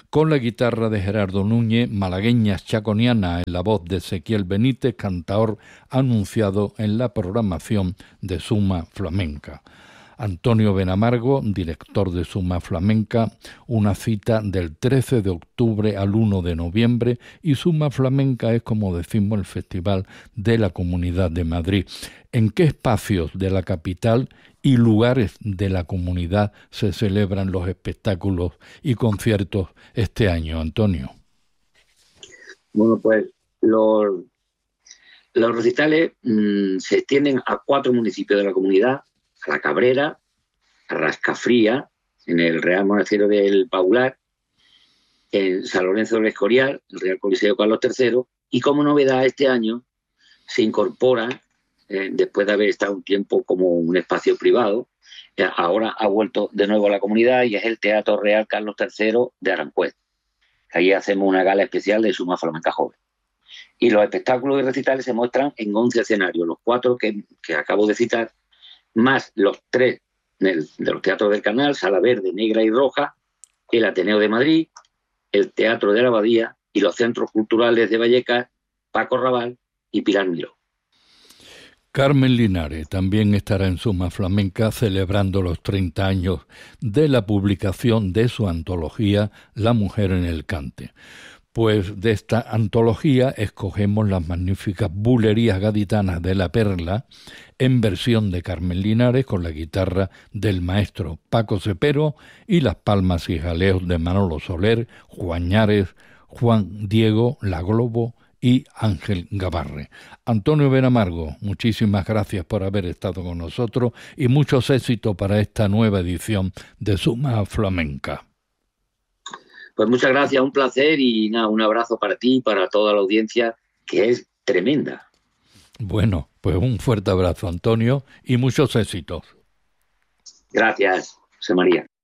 con la guitarra de Gerardo Núñez, malagueñas chaconiana en la voz de Ezequiel Benítez, cantaor anunciado en la programación de Suma Flamenca. Antonio Benamargo, director de Suma Flamenca, una cita del 13 de octubre al 1 de noviembre, y Suma Flamenca es, como decimos, el festival de la Comunidad de Madrid. ¿En qué espacios de la capital y lugares de la comunidad se celebran los espectáculos y conciertos este año, Antonio? Bueno, pues los recitales se extienden a 4 municipios de la comunidad: a La Cabrera, a Rascafría, en el Real Monasterio del Paular, en San Lorenzo del Escorial, el Real Coliseo Carlos III, y como novedad este año se incorpora, después de haber estado un tiempo como un espacio privado, ahora ha vuelto de nuevo a la comunidad, y es el Teatro Real Carlos III de Aranjuez. Ahí hacemos una gala especial de Suma Flamenca Joven. Y los espectáculos y recitales se muestran en 11 escenarios, los 4 que acabo de citar, más los 3 de los teatros del Canal: Sala Verde, Negra y Roja, el Ateneo de Madrid, el Teatro de la Abadía y los centros culturales de Vallecas, Paco Rabanne y Pilar Miró. Carmen Linares también estará en Suma Flamenca celebrando los 30 años de la publicación de su antología La Mujer en el Cante. Pues de esta antología escogemos las magníficas bulerías gaditanas de La Perla, en versión de Carmen Linares, con la guitarra del maestro Paco Cepero y las palmas y jaleos de Manolo Soler, Juan Ñares, Juan Diego La Globo y Ángel Gabarre. Antonio Benamargo, muchísimas gracias por haber estado con nosotros y muchos éxitos para esta nueva edición de Suma Flamenca. Pues muchas gracias, un placer, y nada, un abrazo para ti y para toda la audiencia, que es tremenda. Bueno, pues un fuerte abrazo, Antonio, y muchos éxitos. Gracias, José María.